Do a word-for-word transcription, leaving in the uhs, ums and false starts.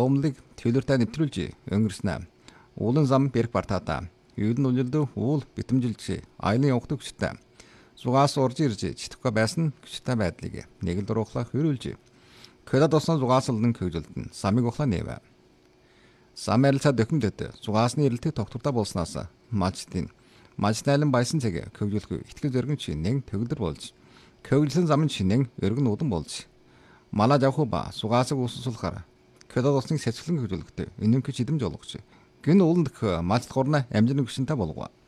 умлыг төвлөртэй нэвтрүүлж өнгөрснө. Уулын зам берг бартаата. Юу нь үлэлдэ уул битэмжилж айлын явахдаг хүчтэй. Зугаас урж ирж читгэхгүй байсан хүчтэй байдлыг нэг л дуруухлаа хөрүүлж. Кодад усан зугаасалдан көгжөлдөн самыг ухлаа нэвэ. Сам ярилцаа документд зугаасны ирэлтийг тогтвортой болсноос мачтын маж найлан байсан цэг көгжүүлэхгүй итгэл зөргөн чи нэг төгөлдөр болж көгжлөн зам чи нэг өргөн удан болж малаж авах ба зугаасыг усуулахаар кодад усныг сэцгэлэн көгжүүлэхдээ энэм гэж идэмж олгоч. Гэн ууланд мачт горна амжирын гүшинтэй болгоо.